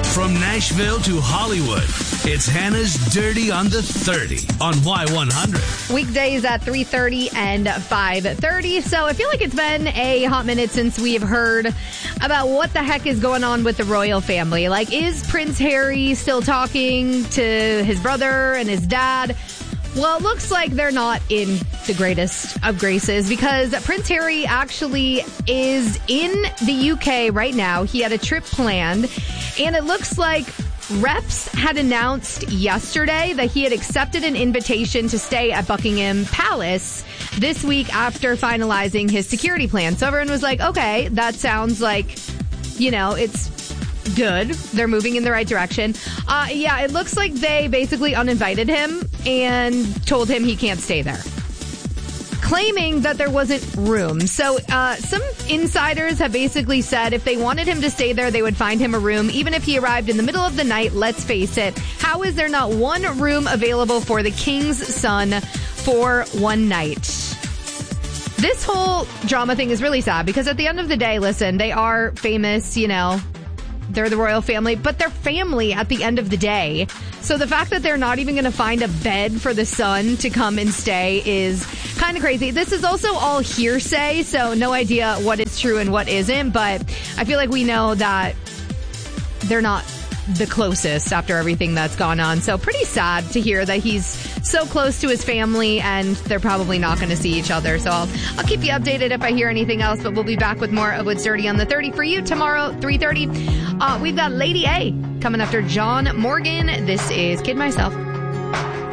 From Nashville to Hollywood, it's Hannah's Dirty on the 30 on Y100. Weekdays at 3:30 and 5:30. So I feel like it's been a hot minute since we've heard about what the heck is going on with the royal family. Like, is Prince Harry still talking to his brother and his dad? Well, it looks like they're not in the greatest of graces because Prince Harry actually is in the UK right now. He had a trip planned, and it looks like reps had announced yesterday that he had accepted an invitation to stay at Buckingham Palace this week after finalizing his security plan. So everyone was like, okay, that sounds like, it's good. They're moving in the right direction. It looks like they basically uninvited him and told him he can't stay there, claiming that there wasn't room. So some insiders have basically said if they wanted him to stay there, they would find him a room, even if he arrived in the middle of the night. Let's face it, how is there not one room available for the king's son for one night? This whole drama thing is really sad because at the end of the day, listen, they are famous, they're the royal family, but they're family at the end of the day. So the fact that they're not even going to find a bed for the son to come and stay is kind of crazy. This is also all hearsay, so no idea what is true and what isn't, but I feel like we know that they're not the closest after everything that's gone on. So pretty sad to hear that he's so close to his family and they're probably not going to see each other. So I'll keep you updated if I hear anything else, but we'll be back with more of What's Dirty on the 30 for you tomorrow, 3:30. We've got Lady A coming after John Morgan. This is Kid Myself.